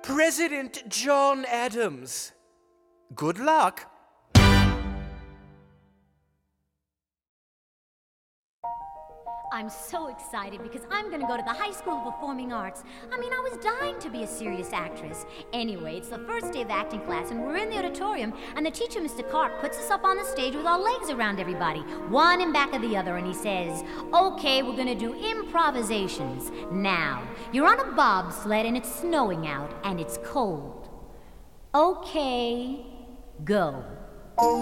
President John Adams. Good luck. I'm so excited because I'm going to go to the High School of Performing Arts. I mean, I was dying to be a serious actress. Anyway, it's the first day of acting class, and we're in the auditorium, and the teacher, Mr. Clark, puts us up on the stage with our legs around everybody, one in back of the other, and he says, "Okay, we're going to do improvisations. Now, you're on a bobsled, and it's snowing out, and it's cold. Okay, go."